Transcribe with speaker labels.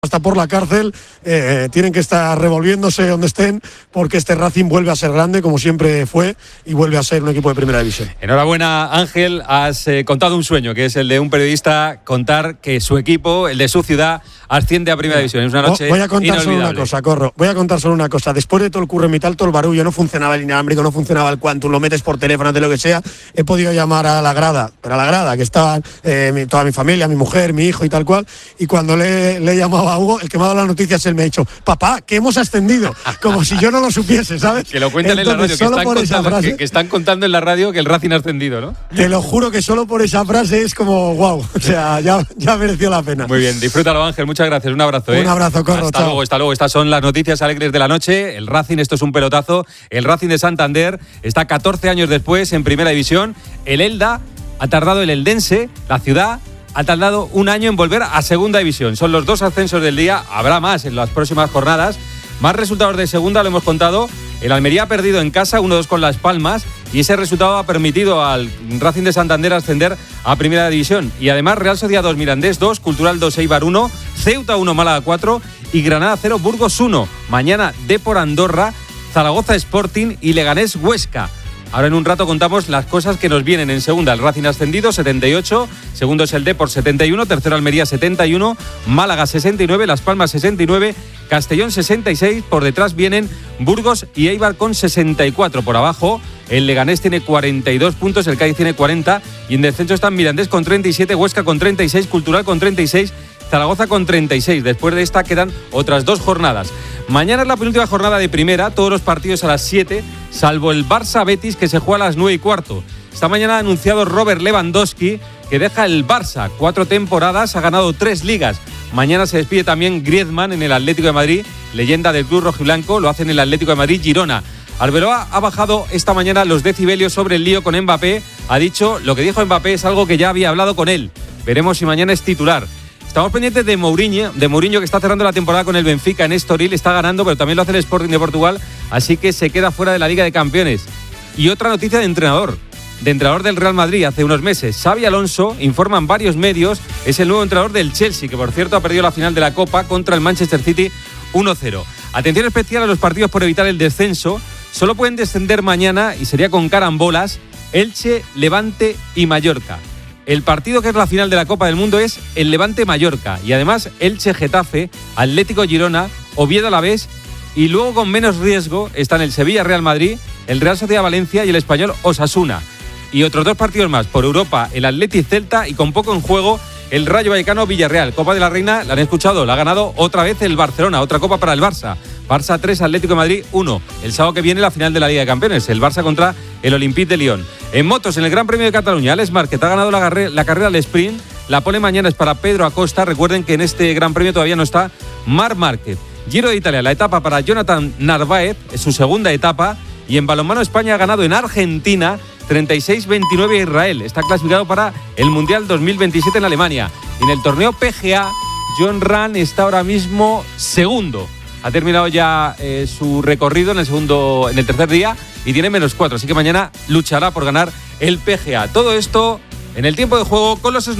Speaker 1: hasta por la cárcel, tienen que estar revolviéndose donde estén, porque este Racing vuelve a ser grande, como siempre fue, y vuelve a ser un equipo de primera división.
Speaker 2: Enhorabuena, Ángel, has contado un sueño, que es el de un periodista, contar que su equipo, el de su ciudad, asciende a primera división. Es una noche
Speaker 1: Voy a contar solo
Speaker 2: inolvidable.
Speaker 1: una cosa, Corro. Voy a contar solo una cosa. Después de todo el curro y tal, todo el barullo, no funcionaba el inalámbrico, no funcionaba el Quantum, lo metes por teléfono, de lo que sea. He podido llamar a la grada, que estaban toda mi familia, mi mujer, mi hijo y tal cual. Y cuando le he llamado a Hugo, el que me ha dado las noticias, él me ha dicho: papá, que hemos ascendido. Como si yo no lo supiese, ¿sabes?
Speaker 2: Que lo cuentan
Speaker 1: entonces,
Speaker 2: en la radio,
Speaker 1: que
Speaker 2: están contando en la radio que el Racing ha ascendido, ¿no?
Speaker 1: Te lo juro que solo por esa frase es como wow. O sea, ya mereció la pena.
Speaker 2: Muy bien, disfrútalo, Ángel. Muchas gracias. Un abrazo.
Speaker 1: Un abrazo, Corro.
Speaker 2: Hasta luego, hasta luego. Estas son las noticias alegres de la noche. El Racing, esto es un pelotazo. El Racing de Santander está 14 años después en primera división. El Elda ha tardado, el eldense, la ciudad, ha tardado un año en volver a segunda división. Son los dos ascensos del día. Habrá más en las próximas jornadas. Más resultados de segunda, lo hemos contado. El Almería ha perdido en casa 1-2 con Las Palmas y ese resultado ha permitido al Racing de Santander ascender a primera división. Y además Real Sociedad 2, Mirandés 2, Cultural 2, Eibar 1, Ceuta 1, Málaga 4 y Granada 0, Burgos 1. Mañana Depor Andorra, Zaragoza Sporting y Leganés Huesca. Ahora en un rato contamos las cosas que nos vienen en segunda. El Racing ascendido, 78. Segundo es el Depor, 71. Tercero Almería, 71. Málaga, 69. Las Palmas, 69. Castellón, 66. Por detrás vienen Burgos y Eibar con 64. Por abajo, el Leganés tiene 42 puntos. El Cádiz tiene 40. Y en descenso están Mirandés con 37. Huesca con 36. Cultural con 36. Zaragoza con 36. Después de esta quedan otras dos jornadas. Mañana es la penúltima jornada de primera, todos los partidos a las 7, salvo el Barça-Betis, que se juega a las 9:15. Esta mañana ha anunciado Robert Lewandowski que deja el Barça. 4 temporadas, ha ganado 3 ligas. Mañana se despide también Griezmann en el Atlético de Madrid, leyenda del club rojiblanco, lo hace en el Atlético de Madrid, Girona. Arbeloa ha bajado esta mañana los decibelios sobre el lío con Mbappé. Ha dicho, lo que dijo Mbappé es algo que ya había hablado con él. Veremos si mañana es titular. Estamos pendientes de Mourinho, que está cerrando la temporada con el Benfica en Estoril, está ganando, pero también lo hace el Sporting de Portugal, así que se queda fuera de la Liga de Campeones. Y otra noticia de entrenador del Real Madrid hace unos meses. Xabi Alonso, informan varios medios, es el nuevo entrenador del Chelsea, que por cierto ha perdido la final de la Copa contra el Manchester City 1-0. Atención especial a los partidos por evitar el descenso. Solo pueden descender mañana, y sería con carambolas, Elche, Levante y Mallorca. El partido que es la final de la Copa del Mundo es el Levante-Mallorca y además Elche-Getafe, Atlético-Girona, Oviedo-Alavés y luego con menos riesgo están el Sevilla-Real Madrid, el Real Sociedad-Valencia y el Español-Osasuna. Y otros dos partidos más por Europa, el Atleti-Celta y con poco en juego el Rayo Vallecano-Villarreal. Copa de la Reina, la han escuchado, la ha ganado otra vez el Barcelona, otra copa para el Barça. Barça 3, Atlético de Madrid 1. El sábado que viene la final de la Liga de Campeones, el Barça contra el Olympique de Lyon. En motos, en el Gran Premio de Cataluña, Alex Márquez ha ganado la carrera al sprint. La pole mañana es para Pedro Acosta. Recuerden que en este Gran Premio todavía no está Marc Márquez. Giro de Italia, la etapa para Jonathan Narváez, es su segunda etapa. Y en balonmano, España ha ganado en Argentina 36-29 a Israel. Está clasificado para el Mundial 2027 en Alemania. Y en el torneo PGA, John Ram está ahora mismo segundo. Ha terminado ya su recorrido en el tercer día y tiene -4. Así que mañana luchará por ganar el PGA. Todo esto en el tiempo de juego con los